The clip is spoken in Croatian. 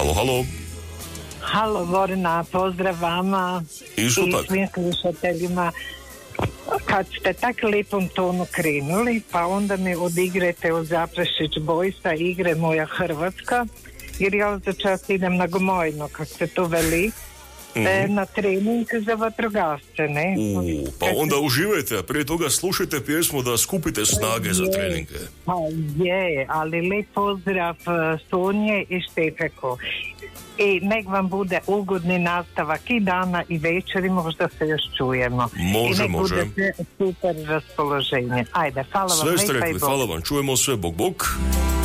Halo. Halo, Vorna, pozdrav vama i svim slušateljima. Kad ste tako lijepom tonu krenuli, pa onda mi odigrete od Zaprešić Bojsa igre Moja Hrvatska, jer ja za čas idem na Gmojno, kako se to veli, na trening za vatrogasce, ne? Pa onda uživajte, a prije toga slušajte pjesmu da skupite snage za treninge. Pa je, ali lijep pozdrav Sonje i Štefeko. I nek vam bude ugodni nastavak i dana i večeri, možda se još čujemo. Može. Bude super raspoloženje. Ajde, hvala vam. Sve ste rekli, hvala vam, čujemo sve, bok.